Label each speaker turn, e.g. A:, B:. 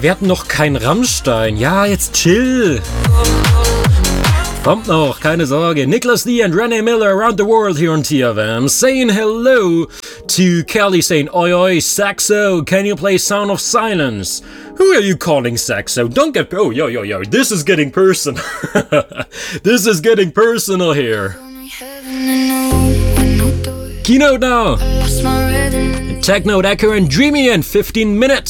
A: Ja, wir hatten noch kein Rammstein. Ja, jetzt chill. Kommt noch, keine Sorge. Nicholas D and Renee Miller around the world here on TFM. Saying hello to Kelly saying, oi oi, Saxo, can you play Sound of Silence? Who are you calling Saxo? Don't get... Oh, yo, this is getting personal. This is getting personal here. Keynote now. Techno, Echo and Dreamy in 15 minutes.